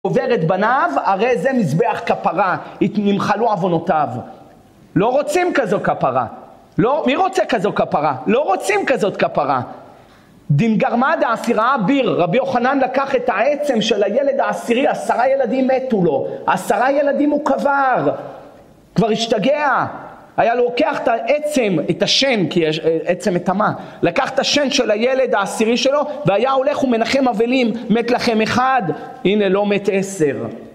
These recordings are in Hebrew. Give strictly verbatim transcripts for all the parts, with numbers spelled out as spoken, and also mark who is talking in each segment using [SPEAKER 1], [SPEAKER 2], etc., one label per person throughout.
[SPEAKER 1] עובר את בניו, הרי זה מזבח כפרה, נמחלו עוונותיו. לא רוצים כזו כפרה. לא, מי רוצה כזו כפרה? לא רוצים כזאת כפרה. דין גרמה דעשירה ביר, רבי יוחנן לקח את העצם של הילד העשירי, עשרה ילדים מתו לו, עשרה ילדים הוא קבר, כבר השתגע. היה לוקח את העצם, את השן, כי יש עצם מטמא, לקח את השן של הילד העשירי שלו, והיה הולך ומנחם אבלים, מת לכם אחד, הנה לא מת עשר.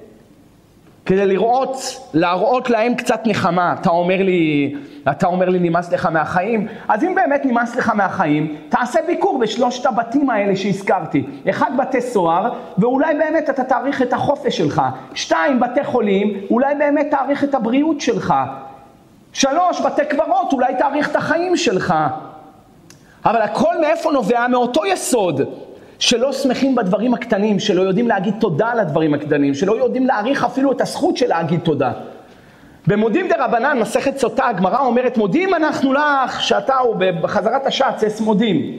[SPEAKER 1] כדי לראות, להראות להם קצת נחמה. אתה אומר לי, אתה אומר לי נמאס לך מהחיים, אז אם באמת נמאס לך מהחיים, תעשה ביקור בשלושת הבתים האלה שהזכרתי. אחד, בתי סוהר, ואולי באמת אתה תאריך את החופש שלך. שתיים, בתי חולים, אולי באמת תאריך את הבריאות שלך. שלוש, בתי קברות, אולי תאריך את החיים שלך. אבל הכל מאיפה נובע? מאותו יסוד, שלא שמחים בדברים הקטנים, שלא יודעים להגיד תודה על הדברים הקטנים, שלא יודעים להעריך אפילו את הזכות של להגיד תודה. במודים דרבנן, מסכת סוטה, הגמרא אומרת, מודים אנחנו לך, שאתה הוא בחזרת השץ, אס מודים.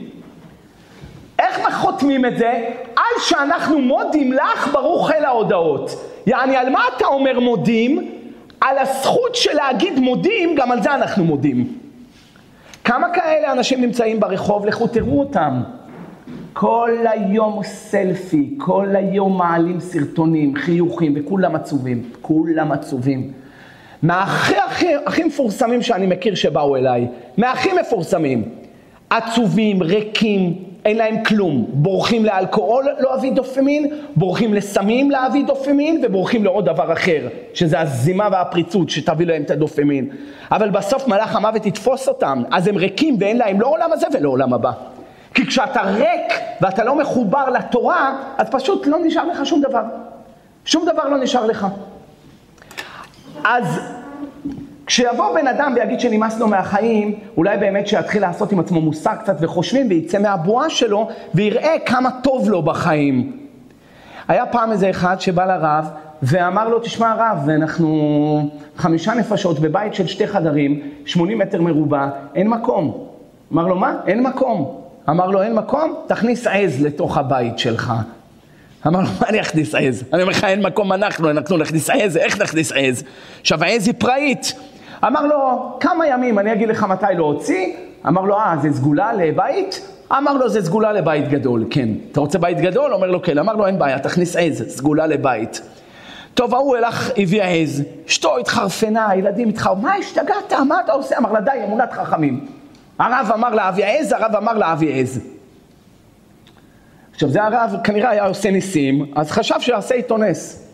[SPEAKER 1] איך מחותמים את זה? על שאנחנו מודים לך ברוך אל ההודעות. יעני, על מה אתה אומר מודים? על הזכות של להגיד מודים, גם על זה אנחנו מודים. כמה כאלה אנשים נמצאים ברחוב? לכו תראו אותם. כל היום סלפי, כל היום מעלים סרטונים, חיוכים, וכולם עצובים, כולם עצובים. מהכי הכי, הכי מפורסמים שאני מכיר שבאו אליי, מהכי מפורסמים, עצובים, ריקים, אין להם כלום, בורחים לאלכוהול להביא דופמין, בורחים לסמים להביא דופמין, ובורחים לעוד דבר אחר, שזה הזימה והפריצות שתביא להם את הדופמין. אבל בסוף מלאך המוות יתפוס אותם, אז הם ריקים ואין להם לא עולם הזה ולא עולם הבא. כי כשאתה ריק ואתה לא מחובר לתורה, אז פשוט לא נשאר לך שום דבר. שום דבר לא נשאר לך. אז כשיבוא בן אדם ויגיד שנמאס לו מהחיים, אולי באמת שיתחיל לעשות עם עצמו מוסר קצת וחושבים, ויצא מהבועה שלו ויראה כמה טוב לו בחיים. היה פעם איזה אחד שבא לרב ואמר לו, תשמע רב, אנחנו חמישה נפשות בבית של שתי חדרים, שמונים מטר מרובע, אין מקום. אמר לו, מה? אין מקום. אמר לו, אין מקום? תכניס עז לתוך הבית שלך. אמר לו, מה אני אכניס עז? אני אומר לך, אין מקום אנחנו, אנחנו נכניס עז, איך נכניס עז? עכשיו, העז היא פראית. אמר לו, כמה ימים, אני אגיד לך מתי להוציא? אמר לו, אה, זה סגולה לבית? אמר לו, זה סגולה לבית גדול, כן. אתה רוצה בית גדול? אומר לו, כן. אמר לו, אין בעיה, תכניס עז, סגולה לבית. טוב, ההוא הלך, הביא עז, אשתו התחרפנה, הילדים התחרפנה, מה השתגעת? מה אתה עושה? אמר לה, די, אמונת חכמים. הרב אמר להביא עז, הרב אמר להביא עז. עכשיו זה הרב כנראה היה עושה ניסים, אז חשב שיעשה איתו נס.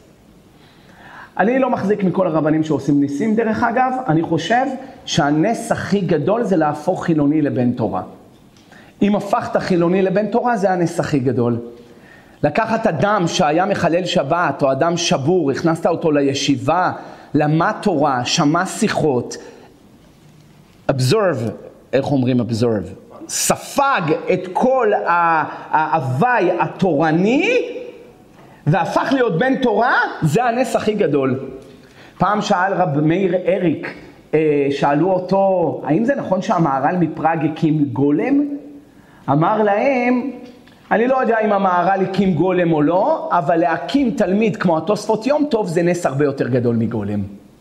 [SPEAKER 1] אני לא מחזיק מכל הרבנים שעושים ניסים דרך אגב, אני חושב שהנס הכי גדול זה להפוך חילוני לבן תורה. אם הפכת חילוני לבן תורה זה הנס הכי גדול. לקחת אדם שהיה מחלל שבת או אדם שבור, הכנסת אותו לישיבה, למד תורה, שמע שיחות, observe, איך אומרים observe? ספג את כל ההווי התורני והפך להיות בן תורה, זה הנס הכי גדול. פעם שאל רב מאיר אריק, שאלו אותו, האם זה נכון שהמהר"ל מפראג הקים גולם? אמר להם, אני לא יודע אם המהר"ל הקים גולם או לא, אבל להקים תלמיד כמו התוספות יום טוב זה נס הרבה יותר גדול מגולם.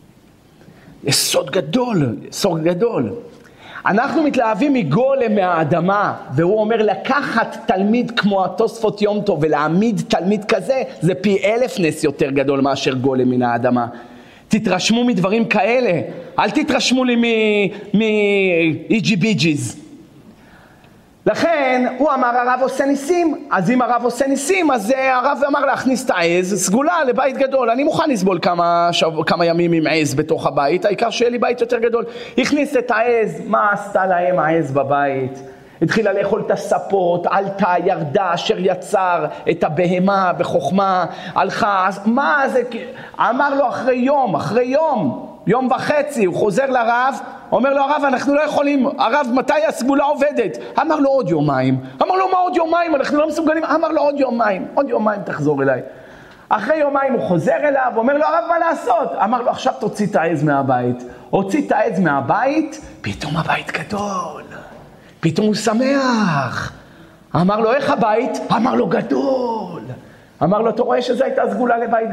[SPEAKER 1] יסוד גדול, יסוד גדול. אנחנו מתלהבים מגולם מהאדמה, והוא אומר לקחת תלמיד כמו התוספות יום טוב ולהעמיד תלמיד כזה, זה פי אלף נס יותר גדול מאשר גולם מן האדמה. תתרשמו מדברים כאלה, אל תתרשמו לי מאיג'י ביג'יז. לכן הוא אמר הרב עושה ניסים, אז אם הרב עושה ניסים, אז הרב אמר להכניס את העז, סגולה לבית גדול, אני מוכן לסבול כמה, שב, כמה ימים עם עז בתוך הבית, העיקר שיהיה לי בית יותר גדול. הכניס את העז, מה עשתה להם העז בבית? התחילה לאכול את הספות, עלתה, ירדה, אשר יצר את הבהמה בחוכמה, הלכה, אז מה זה? אמר לו אחרי יום, אחרי יום, יום וחצי, הוא חוזר לרב, אומר לו הרב, אנחנו לא יכולים, הרב, מתי הסגולה עובדת? אמר לו עוד יומיים. אמר לו, מה עוד יומיים? אנחנו לא מסוגלים. אמר לו עוד יומיים, עוד יומיים תחזור אליי. אחרי יומיים הוא חוזר אליו, אומר לו הרב, מה לעשות? אמר לו, עכשיו תוציא את העז מהבית. הוציא את העז מהבית, פתאום הבית גדול. פתאום הוא שמח. אמר לו, איך הבית? אמר לו, גדול. אמר לו, אתה רואה שזו הייתה סגולה לבית